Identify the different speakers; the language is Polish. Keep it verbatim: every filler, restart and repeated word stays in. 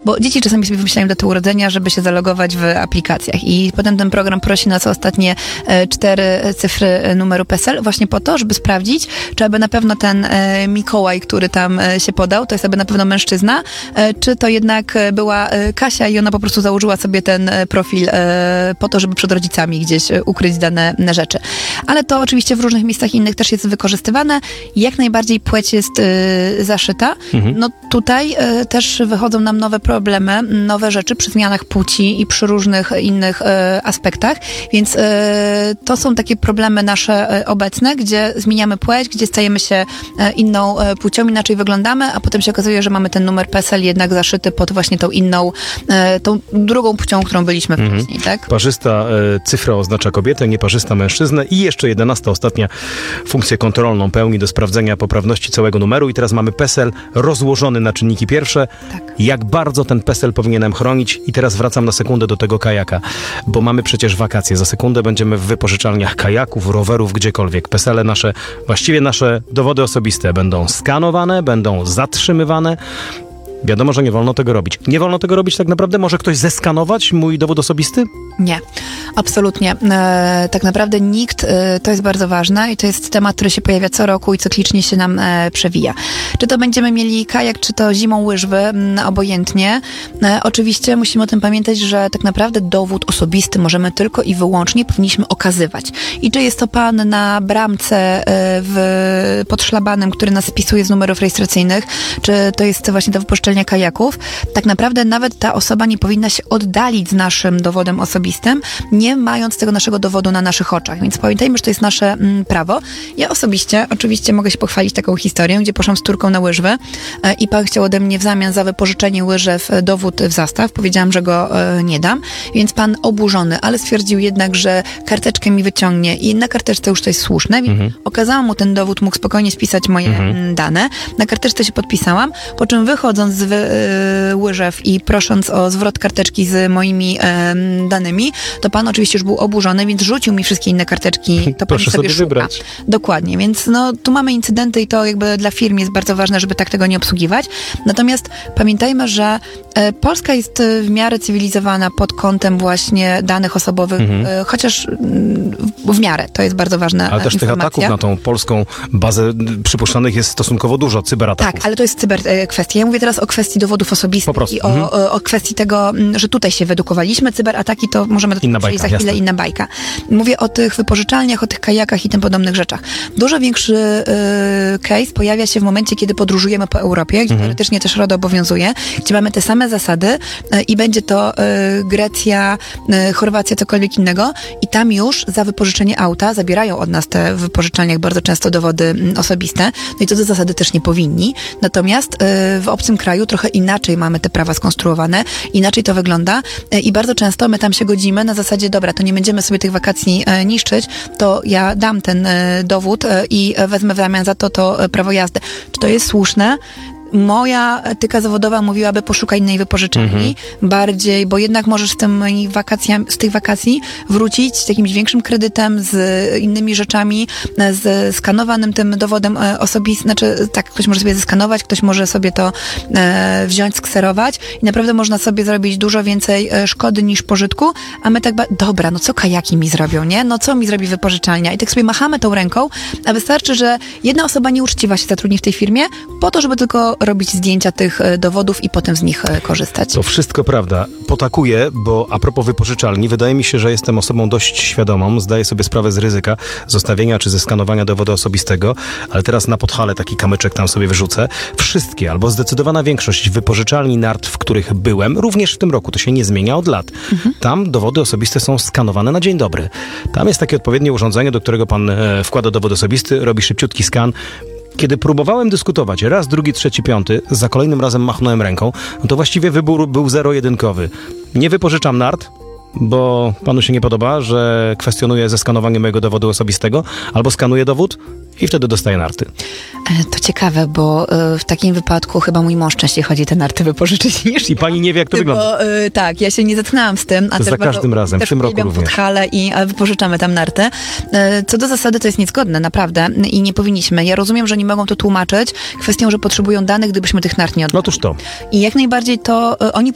Speaker 1: bo dzieci czasami sobie wymyślają daty urodzenia, żeby się zalogować w aplikacjach i potem ten program prosi nas o ostatnie e, cztery cyfry numeru P E S E L właśnie po to, żeby sprawdzić, czy aby na pewno ten e, Mikołaj, który tam e, się podał, to jest aby na pewno mężczyzna, e, czy to jednak e, była e, Kasia i ona po prostu założyła sobie ten e, profil e, po to, żeby przed rodzicami gdzieś e, ukryć dane rzeczy. Ale to oczywiście w różnych miejscach innych też jest wykorzystywane. Jak najbardziej płeć jest e, zaszyta. Mhm. No tutaj e, też wychodzą nam nowe problemy, nowe rzeczy przy zmianach płci i przy różnych innych e, aspektach, więc e, to są takie problemy nasze e, obecne, gdzie zmieniamy płeć, gdzie stajemy się e, inną e, płcią, inaczej wyglądamy, a potem się okazuje, że mamy ten numer P E S E L jednak zaszyty pod właśnie tą inną, e, tą drugą płcią, którą byliśmy mhm. wcześniej, tak?
Speaker 2: Parzysta e, cyfra oznacza kobietę, nieparzysta mężczyznę i jeszcze jedenasta, ostatnia funkcję kontrolną pełni do sprawdzenia poprawności całego numeru i teraz mamy P E S E L rozłożony na czynniki pierwsze. Tak. Jak bardzo ten P E S E L powinienem chronić i teraz wracam na sekundę do tego kajaka, bo mamy przecież wakacje. Za sekundę będziemy w wypożyczalniach kajaków, rowerów, gdziekolwiek. P E S E L nasze, właściwie nasze dowody osobiste będą skanowane, będą zatrzymywane. Wiadomo, że nie wolno tego robić. Nie wolno tego robić tak naprawdę? Może ktoś zeskanować mój dowód osobisty?
Speaker 1: Nie, absolutnie. E, tak naprawdę nikt, e, to jest bardzo ważne i to jest temat, który się pojawia co roku i cyklicznie się nam e, przewija. Czy to będziemy mieli kajak, czy to zimą łyżwy, m, obojętnie. E, oczywiście musimy o tym pamiętać, że tak naprawdę dowód osobisty możemy tylko i wyłącznie powinniśmy okazywać. I czy jest to pan na bramce e, w, pod szlabanem, który nas spisuje z numerów rejestracyjnych, czy to jest właśnie ta wypożyczalnia kajaków, tak naprawdę nawet ta osoba nie powinna się oddalić z naszym dowodem osobistym, nie mając tego naszego dowodu na naszych oczach. Więc pamiętajmy, że to jest nasze mm, prawo. Ja osobiście, oczywiście mogę się pochwalić taką historią, gdzie poszłam z córką na łyżwy e, i pan chciał ode mnie w zamian za wypożyczenie łyżew dowód w zastaw. Powiedziałam, że go e, nie dam, więc pan oburzony, ale stwierdził jednak, że karteczkę mi wyciągnie i na karteczce już to jest słuszne, więc mhm. okazałam mu ten dowód, mógł spokojnie spisać moje mhm. dane. Na karteczce się podpisałam, po czym wychodząc z y, łyżew i prosząc o zwrot karteczki z moimi y, danymi, to pan oczywiście już był oburzony, więc rzucił mi wszystkie inne karteczki. To
Speaker 2: proszę
Speaker 1: pan sobie, sobie
Speaker 2: wybrać.
Speaker 1: Dokładnie, więc no tu mamy incydenty i to jakby dla firm jest bardzo ważne, żeby tak tego nie obsługiwać. Natomiast pamiętajmy, że y, Polska jest y, w miarę cywilizowana pod kątem właśnie danych osobowych, mhm. y, chociaż y, w miarę, to jest bardzo ważna
Speaker 2: Ale też
Speaker 1: informacja.
Speaker 2: tych ataków na tą polską bazę przypuszczanych jest stosunkowo dużo, cyberataków.
Speaker 1: Tak, ale to jest cyber y, kwestia. Ja mówię teraz o kwestii dowodów osobistych i o, mhm. o, o kwestii tego, że tutaj się wyedukowaliśmy. Cyberataki to możemy do tego przejść za chwilę, jasne. Inna bajka. Mówię o tych wypożyczalniach, o tych kajakach i tym podobnych rzeczach. Dużo większy y, case pojawia się w momencie, kiedy podróżujemy po Europie, gdzie mhm. teoretycznie też RODO obowiązuje, gdzie mamy te same zasady y, i będzie to y, Grecja, y, Chorwacja, cokolwiek innego i tam już za wypożyczenie auta zabierają od nas te wypożyczalniach bardzo często dowody y, osobiste. No i to do zasady też nie powinni. Natomiast y, w obcym kraju trochę inaczej mamy te prawa skonstruowane, inaczej to wygląda i bardzo często my tam się godzimy na zasadzie, dobra, to nie będziemy sobie tych wakacji e, niszczyć, to ja dam ten e, dowód e, i wezmę w zamian za to to e, prawo jazdy. Czy to jest słuszne? Moja etyka zawodowa mówiłaby poszukaj innej wypożyczalni, mm-hmm. bardziej, bo jednak możesz z, tymi wakacjami, z tych wakacji wrócić z jakimś większym kredytem, z innymi rzeczami, z skanowanym tym dowodem osobistym, znaczy tak, ktoś może sobie zeskanować, ktoś może sobie to e, wziąć, skserować i naprawdę można sobie zrobić dużo więcej e, szkody niż pożytku, a my tak, ba- dobra, no co kajaki mi zrobią, nie? No co mi zrobi wypożyczalnia? I tak sobie machamy tą ręką, a wystarczy, że jedna osoba nieuczciwa się zatrudni w tej firmie, po to, żeby tylko robić zdjęcia tych dowodów i potem z nich korzystać.
Speaker 2: To wszystko prawda. Potakuję, bo a propos wypożyczalni, wydaje mi się, że jestem osobą dość świadomą, zdaję sobie sprawę z ryzyka zostawienia czy zeskanowania dowodu osobistego, ale teraz na Podhale taki kamyczek tam sobie wyrzucę. Wszystkie, albo zdecydowana większość wypożyczalni nart, w których byłem, również w tym roku, to się nie zmienia od lat. Mhm. Tam dowody osobiste są skanowane na dzień dobry. Tam jest takie odpowiednie urządzenie, do którego pan e, wkłada dowód osobisty, robi szybciutki skan. Kiedy próbowałem dyskutować raz, drugi, trzeci, piąty, za kolejnym razem machnąłem ręką, no to właściwie wybór był zero-jedynkowy. Nie wypożyczam nart, bo panu się nie podoba, że kwestionuje zeskanowanie mojego dowodu osobistego, albo skanuję dowód i wtedy dostaję narty.
Speaker 1: To ciekawe, bo w takim wypadku chyba mój mąż częściej chodzi te narty wypożyczyć niż
Speaker 2: I pani nie wie, jak to
Speaker 1: bo,
Speaker 2: wygląda.
Speaker 1: Tak, ja się nie zetknęłam z tym. A
Speaker 2: za każdym razem, w tym roku również.
Speaker 1: Podhale i wypożyczamy tam narty. Co do zasady to jest niezgodne, naprawdę. I nie powinniśmy. Ja rozumiem, że nie mogą to tłumaczyć kwestią, że potrzebują danych, gdybyśmy tych nart nie oddali.
Speaker 2: Otóż to.
Speaker 1: I jak najbardziej to oni